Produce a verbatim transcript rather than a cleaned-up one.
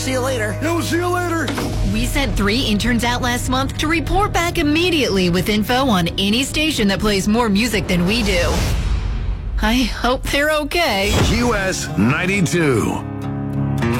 See you later. Yeah, we'll see you later. We sent three interns out last month to report back immediately with info on any station that plays more music than we do. I hope they're okay. Q S ninety-two.